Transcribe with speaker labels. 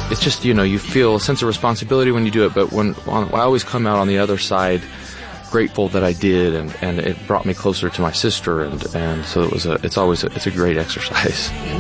Speaker 1: it's just, you feel a sense of responsibility when you do it, but I always come out on the other side grateful that I did, and it brought me closer to my sister, and so it's a great exercise.